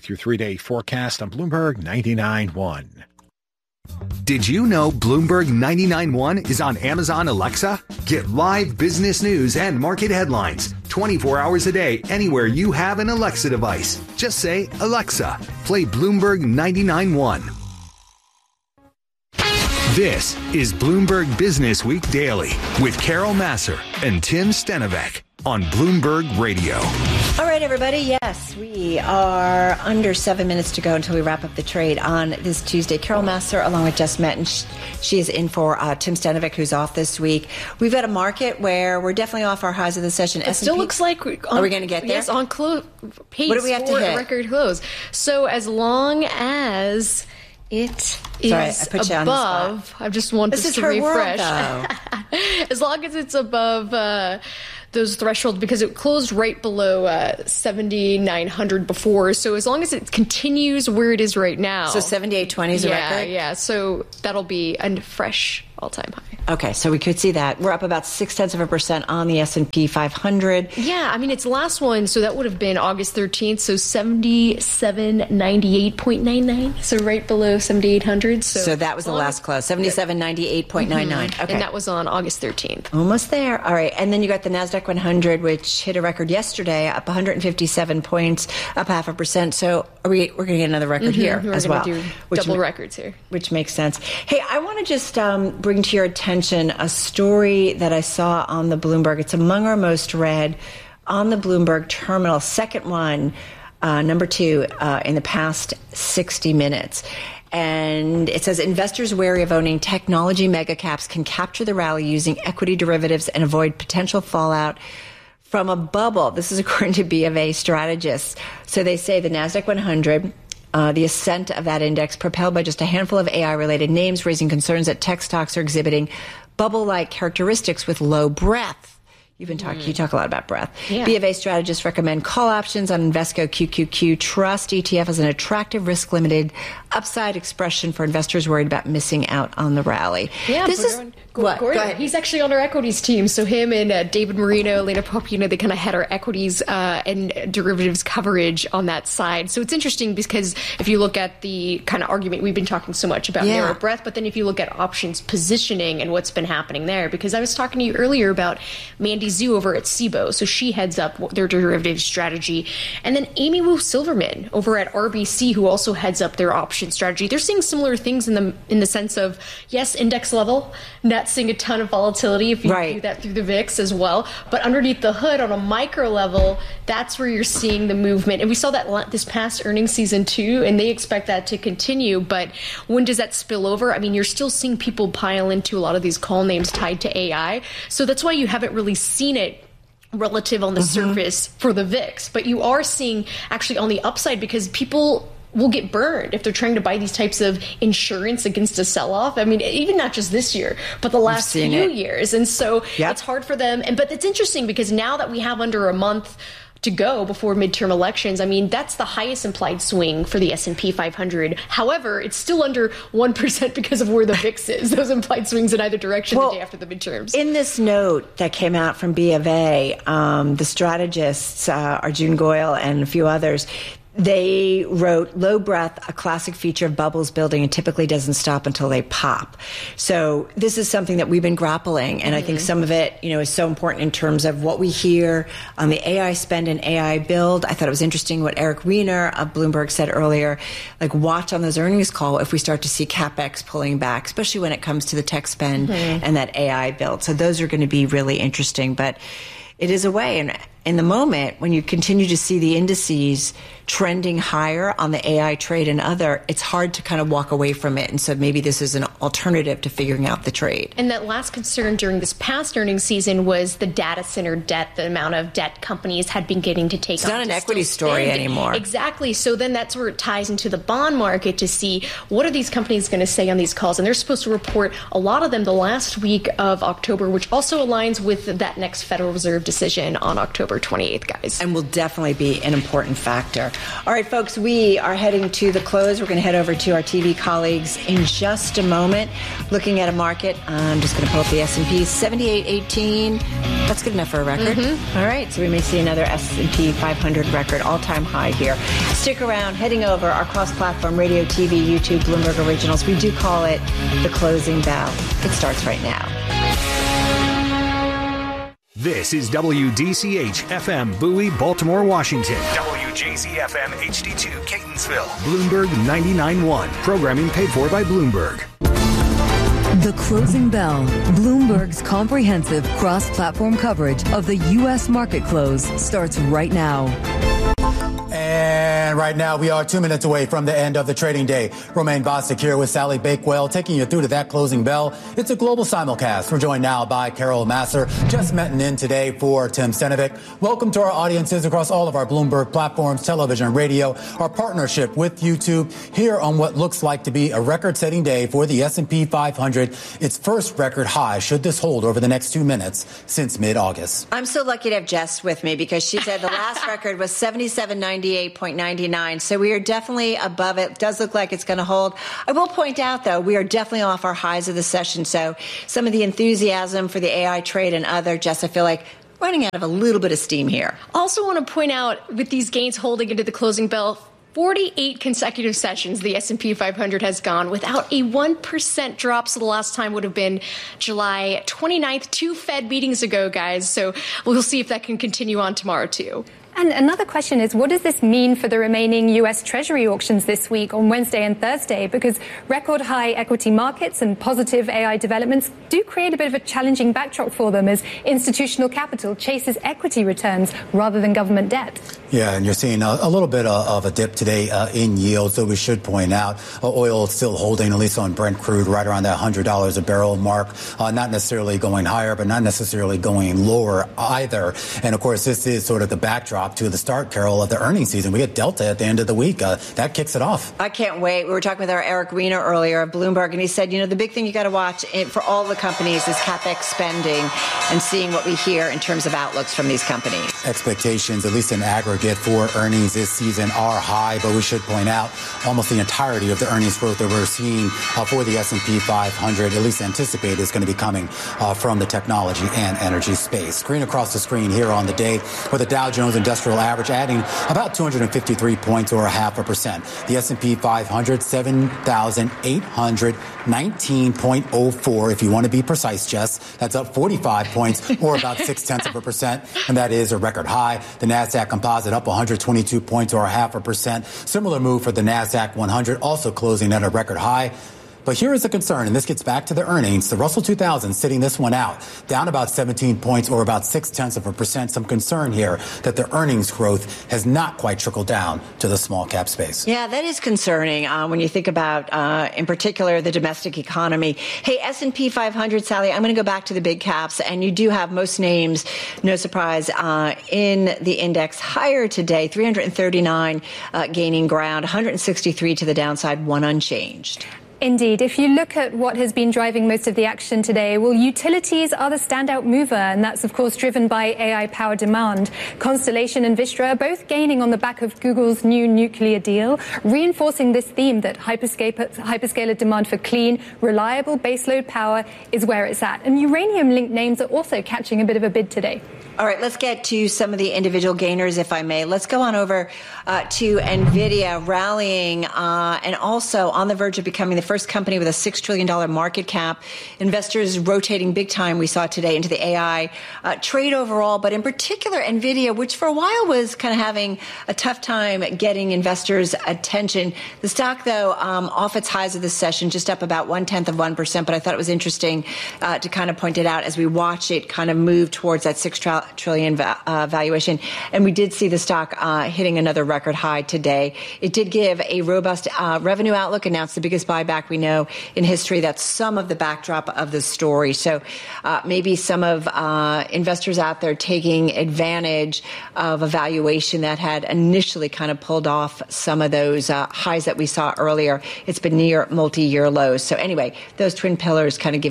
with your 3-day forecast on Bloomberg 99.1. Did you know Bloomberg 99.1 is on Amazon Alexa? Get live business news and market headlines 24 hours a day anywhere you have an Alexa device. Just say, Alexa, play Bloomberg 99.1. This is Bloomberg Business Week Daily with Carol Massar and Tim Stenovec on Bloomberg Radio. All right, everybody. Yes, we are under 7 minutes to go until we wrap up the trade on this Tuesday. Carol Massar along with Jess Metton. She is in for Tim Stenovec, who's off this week. We've got a market where we're definitely off our highs of the session. It still looks like are we going to get there? Yes, on pace. What do we have for to hit? A record close. So as long as it is above, I just want this to refresh. World, as long as it's above those thresholds, because it closed right below 7,900 before. So as long as it continues where it is right now. So 78.20 is a record? Yeah. So that'll be a fresh all-time high. Okay, so we could see that. We're up about 0.6% on the S&P 500. Yeah, I mean, its last one, so that would have been August 13th, so 7798.99, so right below 7,800. So that was the last close, 7798.99. Mm-hmm. Okay. And that was on August 13th. Almost there. All right, and then you got the NASDAQ 100, which hit a record yesterday, up 157 points, up 0.5%. So we're going to get another record here as well. We're going to do double records here. Which makes sense. Hey, I want to just bring to your attention a story that I saw on the Bloomberg. It's among our most read on the Bloomberg terminal, second one, number 2 in the past 60 minutes. And it says investors wary of owning technology megacaps can capture the rally using equity derivatives and avoid potential fallout from a bubble. This is according to BofA strategists. So they say the NASDAQ 100, the ascent of that index propelled by just a handful of AI-related names, raising concerns that tech stocks are exhibiting bubble-like characteristics with low breadth. You've been talking. You talk a lot about breadth. Yeah. BofA strategists recommend call options on Invesco QQQ Trust ETF as an attractive, risk-limited upside expression for investors worried about missing out on the rally. Yeah, this is what? Go ahead. He's actually on our equities team. So him and David Marino, Elena Popino, they kind of had our equities and derivatives coverage on that side. So it's interesting because if you look at the kind of argument we've been talking so much about narrow breadth, but then if you look at options positioning and what's been happening there, because I was talking to you earlier about Mandy Zhu over at SIBO. So she heads up their derivative strategy. And then Amy Wu Silverman over at RBC, who also heads up their option strategy. They're seeing similar things in the sense of, yes, index level, not seeing a ton of volatility if you do that through the VIX as well. But underneath the hood on a micro level, that's where you're seeing the movement. And we saw that this past earnings season too, and they expect that to continue. But when does that spill over? I mean, you're still seeing people pile into a lot of these call names tied to AI. So that's why you haven't really seen it relative on the surface for the VIX. But you are seeing actually on the upside because people will get burned if they're trying to buy these types of insurance against a sell-off. I mean, even not just this year, but the last few years. And so it's hard for them. But it's interesting because now that we have under a month to go before midterm elections, I mean, that's the highest implied swing for the S&P 500. However, it's still under 1% because of where the VIX is. Those implied swings in either direction the day after the midterms. In this note that came out from BofA, the strategists, Arjun Goyal and a few others, they wrote, low breath, a classic feature of bubbles building, and typically doesn't stop until they pop. So this is something that we've been grappling, and I think some of it, is so important in terms of what we hear on the AI spend and AI build. I thought it was interesting what Eric Weiner of Bloomberg said earlier, like watch on those earnings call if we start to see CapEx pulling back, especially when it comes to the tech spend and that AI build. So those are going to be really interesting, but it is a way. And in the moment, when you continue to see the indices trending higher on the AI trade and other, it's hard to kind of walk away from it. And so maybe this is an alternative to figuring out the trade. And that last concern during this past earnings season was the data center debt, the amount of debt companies had been getting to take on. It's not an equity story anymore. Exactly. So then that's where it ties into the bond market to see what are these companies going to say on these calls. And they're supposed to report a lot of them the last week of October, which also aligns with that next Federal Reserve decision on October October 28th, guys. And will definitely be an important factor. All right, folks, we are heading to the close. We're going to head over to our TV colleagues in just a moment. Looking at a market, I'm just going to pull up the S&P, 78.18. That's good enough for a record. All right, so we may see another S&P 500 record, all-time high here. Stick around, heading over our cross-platform radio, TV, YouTube, Bloomberg Originals. We do call it the closing bell. It starts right now. This is WDCH-FM Bowie, Baltimore, Washington. WJZ-FM HD2 Catonsville. Bloomberg 99.1. Programming paid for by Bloomberg. The Closing Bell, Bloomberg's comprehensive cross-platform coverage of the U.S. market close starts right now. And right now, we are 2 minutes away from the end of the trading day. Romaine Bostic here with Sally Bakewell, taking you through to that closing bell. It's a global simulcast. We're joined now by Carol Massar, just metting in today for Tim Senovic. Welcome to our audiences across all of our Bloomberg platforms, television, radio, our partnership with YouTube, here on what looks like to be a record-setting day for the S&P 500. Its first record high, should this hold over the next 2 minutes, since mid-August. I'm so lucky to have Jess with me because she said the last record was 7798.99. So we are definitely above it. Does look like it's going to hold. I will point out, though, we are definitely off our highs of the session. So some of the enthusiasm for the AI trade and other, Jess, I feel like running out of a little bit of steam here. Also want to point out, with these gains holding into the closing bell, 48 consecutive sessions the S&P 500 has gone without a 1% drop. So the last time would have been July 29th, 2 Fed meetings ago, guys. So we'll see if that can continue on tomorrow, too. And another question is, what does this mean for the remaining U.S. Treasury auctions this week on Wednesday and Thursday? Because record high equity markets and positive AI developments do create a bit of a challenging backdrop for them as institutional capital chases equity returns rather than government debt. Yeah, and you're seeing a little bit of a dip today in yield. So we should point out oil is still holding, at least on Brent crude, right around that $100 a barrel mark. Not necessarily going higher, but not necessarily going lower either. And, of course, this is sort of the backdrop to the start, Carol, of the earnings season. We get Delta at the end of the week. That kicks it off. I can't wait. We were talking with our Eric Weiner earlier of Bloomberg, and he said, you know, the big thing you got to watch for all the companies is CapEx spending and seeing what we hear in terms of outlooks from these companies. Expectations, at least in aggregate, for earnings this season are high, but we should point out almost the entirety of the earnings growth that we're seeing for the S&P 500, at least anticipated, is going to be coming from the technology and energy space. Screen across the screen here on the day for the Dow Jones Industrial Average adding about 253 points or 0.5%. The S&P 500, 7,819.04. If you want to be precise, Jess, that's up 45 points or about 0.6%. And that is a record high. The NASDAQ Composite up 122 points or 0.5%. Similar move for the NASDAQ 100, also closing at a record high. But here is a concern, and this gets back to the earnings. The Russell 2000 sitting this one out, down about 17 points or about 0.6%. Some concern here that the earnings growth has not quite trickled down to the small cap space. Yeah, that is concerning when you think about, in particular, the domestic economy. Hey, S&P 500, Sally, I'm going to go back to the big caps, and you do have most names, no surprise, in the index higher today, 339 gaining ground, 163 to the downside, 1 unchanged. Indeed. If you look at what has been driving most of the action today, well, utilities are the standout mover, and that's, of course, driven by AI power demand. Constellation and Vistra are both gaining on the back of Google's new nuclear deal, reinforcing this theme that hyperscaler demand for clean, reliable baseload power is where it's at. And uranium-linked names are also catching a bit of a bid today. All right, let's get to some of the individual gainers, if I may. Let's go on over to NVIDIA rallying and also on the verge of becoming the first company with a $6 trillion market cap. Investors rotating big time, we saw today, into the AI trade overall, but in particular NVIDIA, which for a while was kind of having a tough time getting investors' attention. The stock, though, off its highs of this session, just up about 0.1%, but I thought it was interesting to kind of point it out as we watch it kind of move towards that $6 trillion valuation. And we did see the stock hitting another record high today. It did give a robust revenue outlook, announced the biggest buyback we know in history. That's some of the backdrop of the story. So maybe some of investors out there taking advantage of a valuation that had initially kind of pulled off some of those highs that we saw earlier. It's been near multi-year lows. So anyway, those twin pillars kind of giving some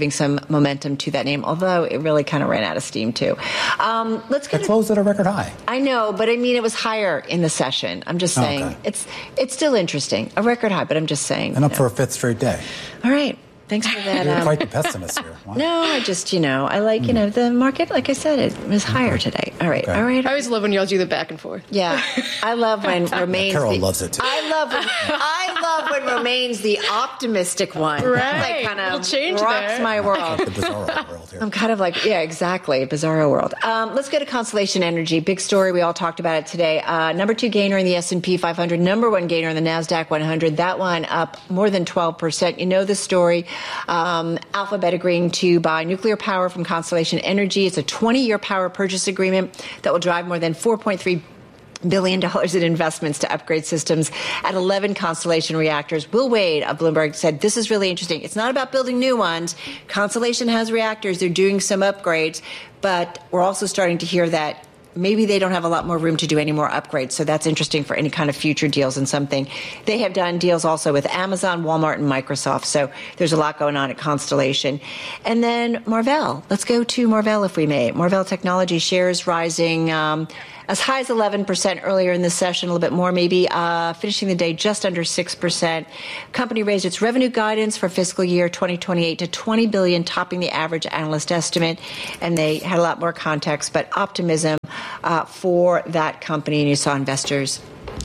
momentum to that name, although it really kind of ran out of steam too. Let's get it closed at a record high. I know, but I mean, it was higher in the session. I'm just saying it's still interesting. A record high, but I'm just saying. And up for a fifth straight day. All right. Thanks for that. You're quite the pessimist here. Wow. No, I just, I like, the market, like I said, it was higher today. All right. I always love when y'all do the back and forth. Yeah. I love when Romain's Carol loves it too. I love when Romain's the optimistic one. Right. Like kind of change rocks there. my world. The bizarro world here. I'm kind of like, yeah, exactly. Bizarro world. Let's go to Constellation Energy. Big story. We all talked about it today. Number 2 gainer in the S&P 500. Number 1 gainer in the NASDAQ 100. That one up more than 12%. You know the story. Alphabet agreeing to buy nuclear power from Constellation Energy. It's a 20-year power purchase agreement that will drive more than $4.3 billion in investments to upgrade systems at 11 Constellation reactors. Will Wade of Bloomberg said, this is really interesting. It's not about building new ones. Constellation has reactors. They're doing some upgrades. But we're also starting to hear that maybe they don't have a lot more room to do any more upgrades. So that's interesting for any kind of future deals and something. They have done deals also with Amazon, Walmart, and Microsoft. So there's a lot going on at Constellation. And then Marvell. Let's go to Marvell, if we may. Marvell Technology shares rising as high as 11% earlier in the session, a little bit more maybe, finishing the day just under 6%. Company raised its revenue guidance for fiscal year 2028 to $20 billion, topping the average analyst estimate. And they had a lot more context, but optimism for that company. And you saw investors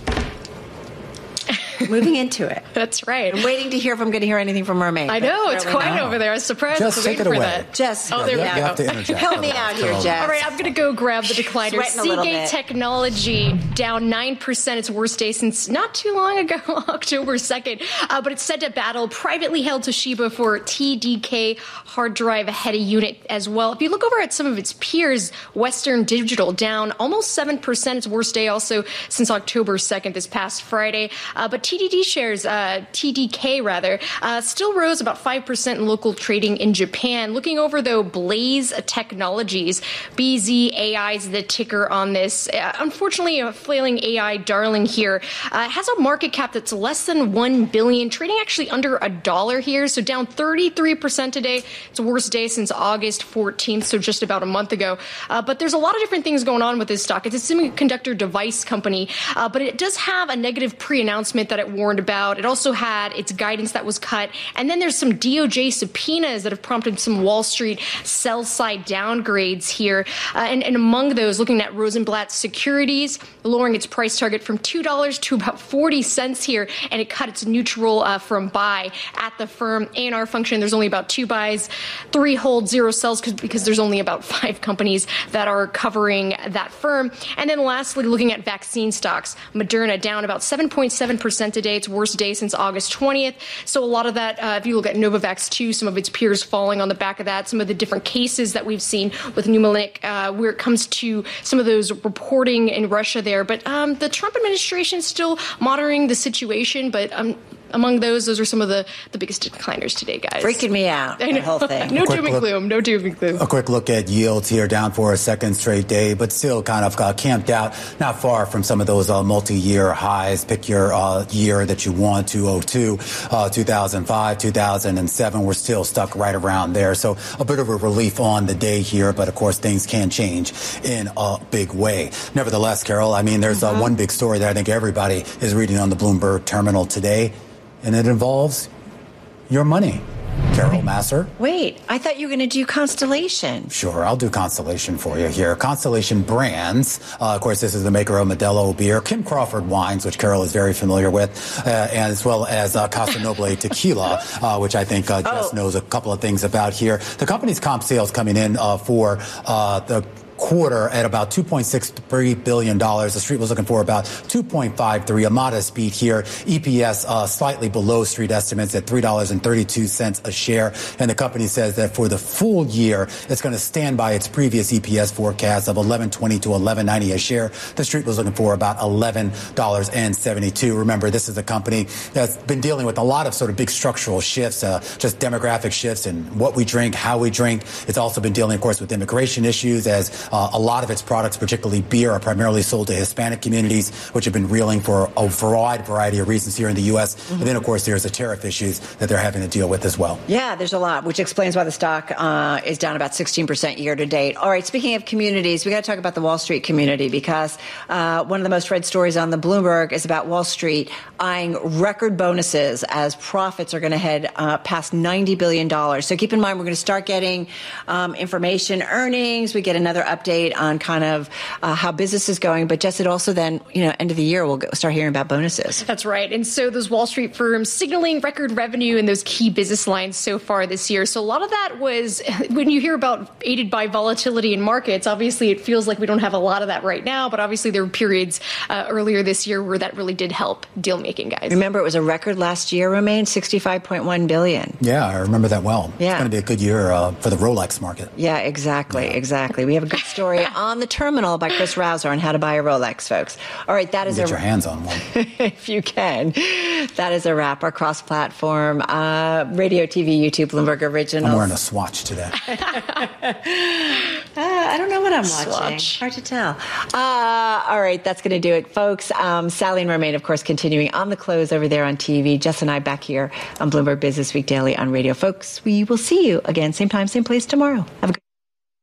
moving into it. That's right. I'm waiting to hear if I'm going to hear anything from Romain. I know, it's quiet over there. I was surprised. Just take it away. That. Jess, there we go. You have to interject. Help me out here, Jess. All right, I'm going to go grab the decliner. Seagate bit. Technology down 9%. Its worst day since not too long ago, October 2nd. But it's set to battle privately held Toshiba for TDK hard drive ahead of unit as well. If you look over at some of its peers, Western Digital down almost 7%. Its worst day also since October 2nd, this past Friday. But TDK shares, still rose about 5% in local trading in Japan. Looking over, though, Blaze Technologies, BZAI is the ticker on this. Unfortunately, a flailing AI darling here. It has a market cap that's less than $1 billion, trading actually under $1 here, so down 33% today. It's the worst day since August 14th, so just about a month ago. But there's a lot of different things going on with this stock. It's a semiconductor device company, but it does have a negative pre-announcement that it warned about. It also had its guidance that was cut. And then there's some DOJ subpoenas that have prompted some Wall Street sell-side downgrades here. And among those, looking at Rosenblatt Securities, lowering its price target from $2 to about 40 cents here. And it cut its neutral from buy at the firm. A&R function, there's only about 2 buys, 3 hold, 0 sells because there's only about 5 companies that are covering that firm. And then lastly, looking at vaccine stocks, Moderna down about 7.7% today. Its worst day since August 20th. So a lot of that, if you look at Novavax too, some of its peers falling on the back of that, some of the different cases that we've seen with Pneumonic, where it comes to some of those reporting in Russia there. But the Trump administration is still monitoring the situation, but among those are some of the biggest decliners today, guys. Freaking me out, the whole thing. No doom and gloom. No doom and gloom. A quick look at yields here, down for a second straight day, but still kind of camped out, not far from some of those multi-year highs. Pick your year that you want, 2002, 2005, 2007. We're still stuck right around there. So a bit of a relief on the day here, but of course things can change in a big way. Nevertheless, Carol, I mean, there's one big story that I think everybody is reading on the Bloomberg terminal today, and it involves your money. Carol Massar. Wait, I thought you were going to do Constellation. Sure, I'll do Constellation for you here. Constellation Brands, of course, this is the maker of Modelo beer, Kim Crawford wines, which Carol is very familiar with, and as well as Casa Noble tequila, which I think Jess knows a couple of things about here. The company's comp sales coming in for the quarter at about $2.63 billion. The street was looking for about 2.53, a modest beat here. EPS slightly below street estimates at $3.32 a share. And the company says that for the full year, it's going to stand by its previous EPS forecast of $11.20 to $11.90 a share. The street was looking for about $11.72. Remember, this is a company that's been dealing with a lot of sort of big structural shifts, just demographic shifts in what we drink, how we drink. It's also been dealing, of course, with immigration issues as A lot of its products, particularly beer, are primarily sold to Hispanic communities, which have been reeling for a wide variety of reasons here in the U.S. Mm-hmm. And then, of course, there's the tariff issues that they're having to deal with as well. Yeah, there's a lot, which explains why the stock is down about 16% year to date. All right, speaking of communities, we got to talk about the Wall Street community because one of the most read stories on the Bloomberg is about Wall Street eyeing record bonuses as profits are going to head past $90 billion. So keep in mind, we're going to start getting information, earnings. We get another update on kind of how business is going. But Jess, it also then, end of the year, we'll start hearing about bonuses. That's right. And so those Wall Street firms signaling record revenue in those key business lines so far this year. So a lot of that was, when you hear about aided by volatility in markets, obviously it feels like we don't have a lot of that right now. But obviously there were periods earlier this year where that really did help deal making, guys. Remember, it was a record last year, Romain, $65.1 billion. Yeah, I remember that well. Yeah. It's going to be a good year for the Rolex market. Yeah, exactly. We have a good story on the terminal by Chris Rouser on how to buy a Rolex, folks. All right, that is get your hands on one. If you can. That is a wrap. Our cross-platform, radio, TV, YouTube, Bloomberg Originals. I'm wearing a Swatch today. I don't know what I'm watching. Swatch. Hard to tell. All right, that's going to do it, folks. Sally and Romain, of course, continuing on the close over there on TV. Jess and I back here on Bloomberg Business Week Daily on radio. Folks, we will see you again, same time, same place tomorrow. Have a good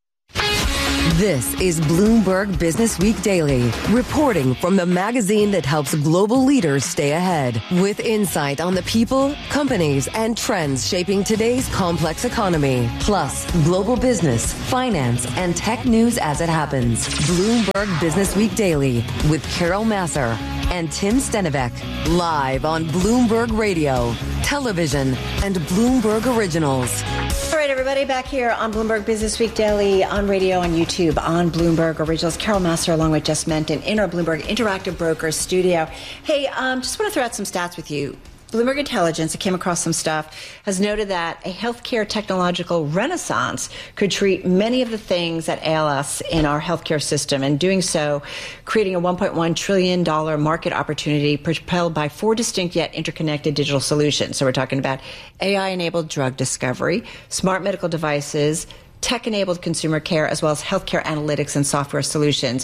This is Bloomberg Business Week Daily, reporting from the magazine that helps global leaders stay ahead, with insight on the people, companies, and trends shaping today's complex economy, plus global business, finance, and tech news as it happens. Bloomberg Business Week Daily with Carol Massar and Tim Stenivek, live on Bloomberg Radio, television, and Bloomberg Originals. All right, everybody, back here on Bloomberg Business Week Daily, on radio, on YouTube, on Bloomberg Originals. Carol Massar along with Jess Menton in our Bloomberg Interactive Brokers studio. Hey, just want to throw out some stats with you. Bloomberg Intelligence, I came across some stuff, has noted that a healthcare technological renaissance could treat many of the things that ail us in our healthcare system, and doing so, creating a $1.1 trillion market opportunity propelled by 4 distinct yet interconnected digital solutions. So we're talking about AI-enabled drug discovery, smart medical devices, tech-enabled consumer care, as well as healthcare analytics and software solutions.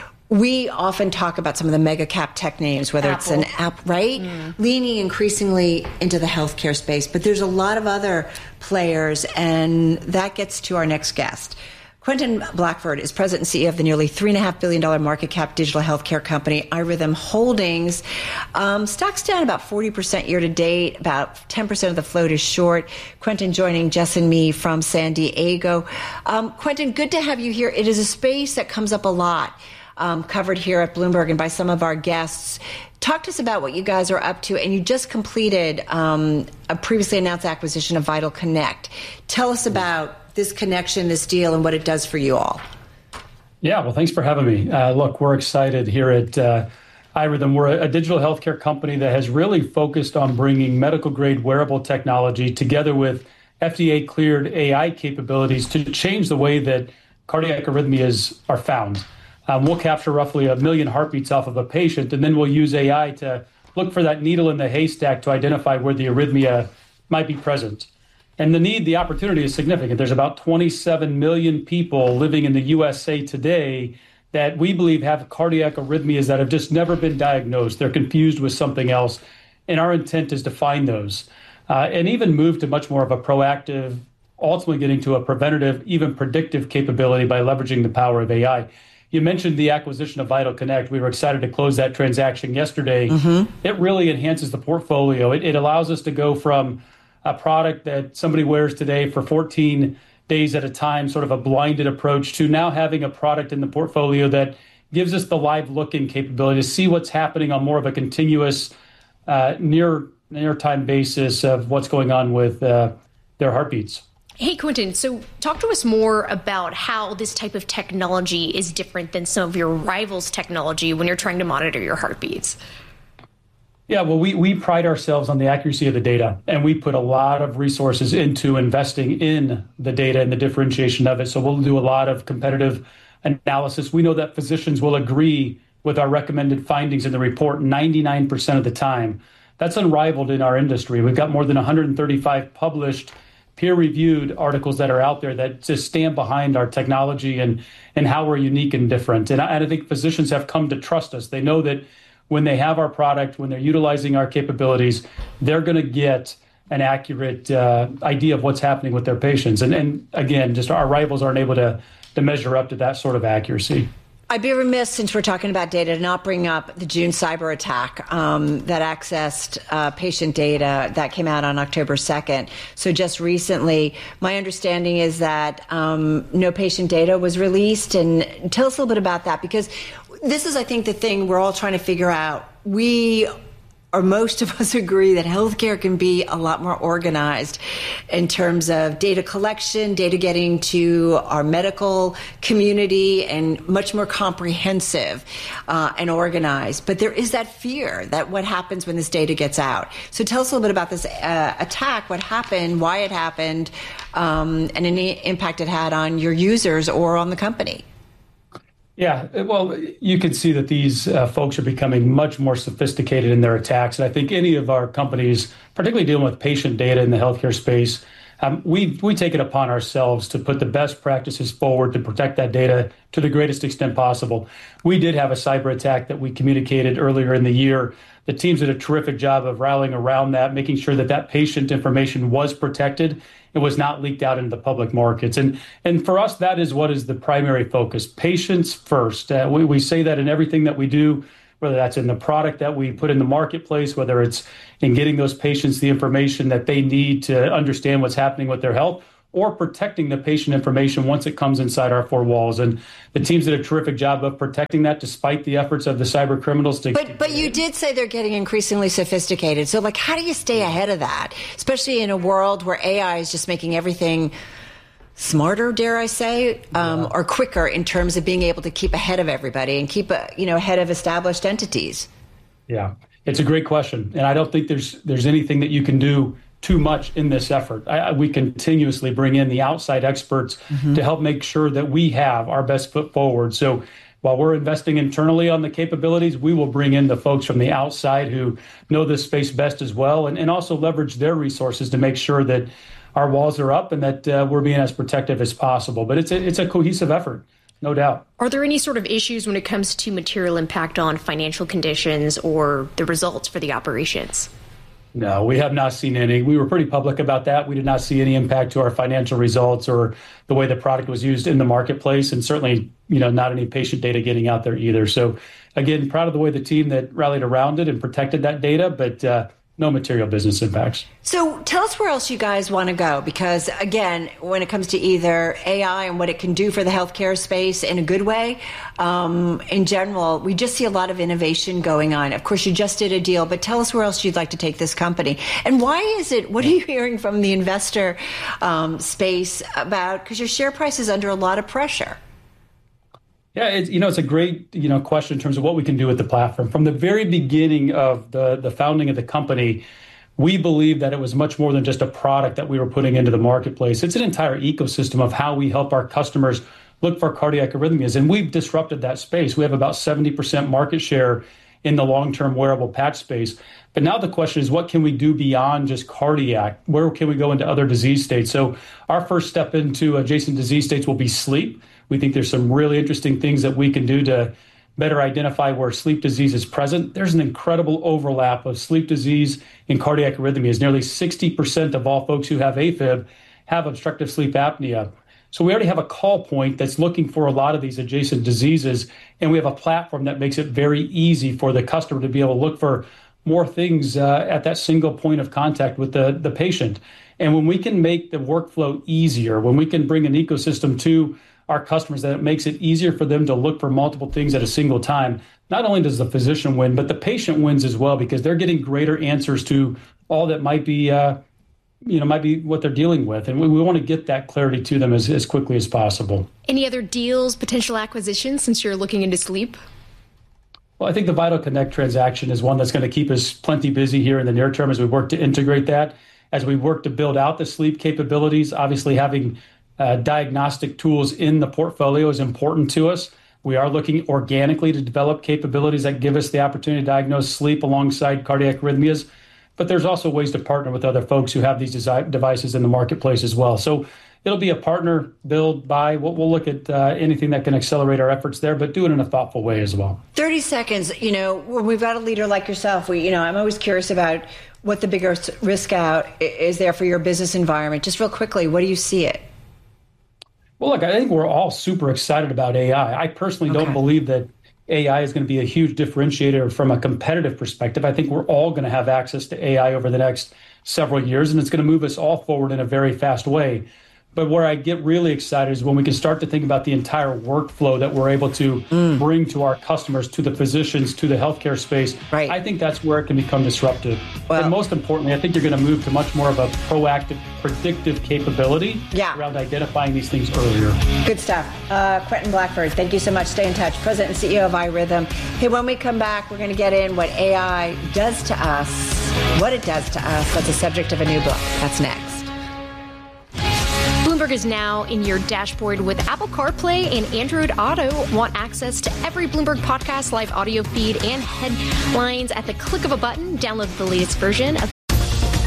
We often talk about some of the mega cap tech names, whether Apple. It's an app, right? Leaning increasingly into the healthcare space. But there's a lot of other players, and that gets to our next guest. Quentin Blackford is president and CEO of the nearly $3.5 billion market cap digital healthcare company, iRhythm Holdings. Stock's down about 40% year to date. About 10% of the float is short. Quentin joining Jess and me from San Diego. Quentin, good to have you here. It is a space that comes up a lot. Covered here at Bloomberg and by some of our guests. Talk to us about what you guys are up to. And you just completed a previously announced acquisition of Vital Connect. Tell us about this connection, this deal, and what it does for you all. Yeah, well, thanks for having me. Look, we're excited here at iRhythm. We're a digital healthcare company that has really focused on bringing medical-grade wearable technology together with FDA-cleared AI capabilities to change the way that cardiac arrhythmias are found. We'll capture roughly 1 million heartbeats off of a patient, and then we'll use AI to look for that needle in the haystack to identify where the arrhythmia might be present. And the opportunity is significant. There's about 27 million people living in the USA today that we believe have cardiac arrhythmias that have just never been diagnosed. They're confused with something else. And our intent is to find those and even move to much more of a proactive, ultimately getting to a preventative, even predictive capability by leveraging the power of AI. You mentioned the acquisition of Vital Connect. We were excited to close that transaction yesterday. It really enhances the portfolio. It allows us to go from a product that somebody wears today for 14 days at a time, sort of a blinded approach, to now having a product in the portfolio that gives us the live look-in capability to see what's happening on more of a continuous, near-time basis of what's going on with their heartbeats. Hey, Quentin, so talk to us more about how this type of technology is different than some of your rivals' technology when you're trying to monitor your heartbeats. Yeah, well, we pride ourselves on the accuracy of the data, and we put a lot of resources into investing in the data and the differentiation of it. So we'll do a lot of competitive analysis. We know that physicians will agree with our recommended findings in the report 99% of the time. That's unrivaled in our industry. We've got more than 135 published peer-reviewed articles that are out there that just stand behind our technology and how we're unique and different. And I think physicians have come to trust us. They know that when they have our product, when they're utilizing our capabilities, they're going to get an accurate idea of what's happening with their patients. And again, just our rivals aren't able to measure up to that sort of accuracy. I'd be remiss, since we're talking about data, to not bring up the June cyber attack that accessed patient data that came out on October 2nd. So just recently, my understanding is that no patient data was released. And tell us a little bit about that, because this is, I think, the thing we're all trying to figure out. Most of us agree that healthcare can be a lot more organized in terms of data collection, data getting to our medical community, and much more comprehensive and organized. But there is that fear that what happens when this data gets out. So tell us a little bit about this attack, what happened, why it happened, and any impact it had on your users or on the company. Yeah, well, you can see that these folks are becoming much more sophisticated in their attacks. And I think any of our companies, particularly dealing with patient data in the healthcare space, we take it upon ourselves to put the best practices forward to protect that data to the greatest extent possible. We did have a cyber attack that we communicated earlier in the year. The teams did a terrific job of rallying around that, making sure that that patient information was protected. It was not leaked out into the public markets. And for us, that is what is the primary focus. Patients first. We say that in everything that we do, whether that's in the product that we put in the marketplace, whether it's in getting those patients the information that they need to understand what's happening with their health, or protecting the patient information once it comes inside our four walls. And the teams did a terrific job of protecting that despite the efforts of the cyber criminals. But you did say they're getting increasingly sophisticated. So, how do you stay ahead of that, especially in a world where AI is just making everything smarter, dare I say, or quicker in terms of being able to keep ahead of everybody and keep ahead of established entities? Yeah, it's a great question. And I don't think there's anything that you can do too much in this effort. We continuously bring in the outside experts to help make sure that we have our best foot forward. So while we're investing internally on the capabilities, we will bring in the folks from the outside who know this space best as well, and also leverage their resources to make sure that our walls are up and that we're being as protective as possible. But it's a cohesive effort, no doubt. Are there any sort of issues when it comes to material impact on financial conditions or the results for the operations? No, we have not seen any. We were pretty public about that. We did not see any impact to our financial results or the way the product was used in the marketplace, and certainly, not any patient data getting out there either. So, again, proud of the way the team that rallied around it and protected that data, but no material business impacts. So tell us where else you guys want to go, because, again, when it comes to either AI and what it can do for the healthcare space in a good way, in general, we just see a lot of innovation going on. Of course, you just did a deal, but tell us where else you'd like to take this company. And why is it, what are you hearing from the investor space about, because your share price is under a lot of pressure? Yeah, it's a great, question in terms of what we can do with the platform. From the very beginning of the founding of the company, we believe that it was much more than just a product that we were putting into the marketplace. It's an entire ecosystem of how we help our customers look for cardiac arrhythmias, and we've disrupted that space. We have about 70% market share in the long-term wearable patch space. But now the question is, what can we do beyond just cardiac? Where can we go into other disease states? So our first step into adjacent disease states will be sleep. We think there's some really interesting things that we can do to better identify where sleep disease is present. There's an incredible overlap of sleep disease and cardiac arrhythmias. Nearly 60% of all folks who have AFib have obstructive sleep apnea. So we already have a call point that's looking for a lot of these adjacent diseases, and we have a platform that makes it very easy for the customer to be able to look for more things at that single point of contact with the patient. And when we can make the workflow easier, when we can bring an ecosystem to our customers that it makes it easier for them to look for multiple things at a single time, not only does the physician win, but the patient wins as well, because they're getting greater answers to all that might be what they're dealing with. And we want to get that clarity to them as quickly as possible. Any other deals, potential acquisitions, since you're looking into sleep? Well, I think the VitalConnect transaction is one that's going to keep us plenty busy here in the near term as we work to integrate that, as we work to build out the sleep capabilities. Obviously, having diagnostic tools in the portfolio is important to us. We are looking organically to develop capabilities that give us the opportunity to diagnose sleep alongside cardiac arrhythmias. but there's also ways to partner with other folks who have these devices in the marketplace as well. So it'll be a partner, build, buy. We'll look at anything that can accelerate our efforts there, but do it in a thoughtful way as well. 30 seconds. When we've got a leader like yourself, I'm always curious about what the biggest risk out is there for your business environment. Just real quickly, what do you see it? Well, look, I think we're all super excited about AI. I personally don't believe that AI is going to be a huge differentiator from a competitive perspective. I think we're all going to have access to AI over the next several years, and it's going to move us all forward in a very fast way. But where I get really excited is when we can start to think about the entire workflow that we're able to bring to our customers, to the physicians, to the healthcare space. Right. I think that's where it can become disruptive. Well, and most importantly, I think you're going to move to much more of a proactive, predictive capability around identifying these things earlier. Good stuff. Quentin Blackford, thank you so much. Stay in touch. President and CEO of iRhythm. Hey, when we come back, we're going to get in what AI does to us, what it does to us. That's the subject of a new book. That's next. Bloomberg is now in your dashboard with Apple CarPlay and Android Auto. Want access to every Bloomberg podcast, live audio feed, and headlines at the click of a button? Download the latest version of